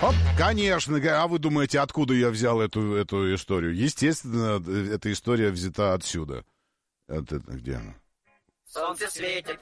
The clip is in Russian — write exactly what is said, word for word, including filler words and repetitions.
Оп, конечно. А вы думаете, откуда я взял эту, эту историю? Естественно, эта история взята отсюда. Вот это где она? Солнце светит,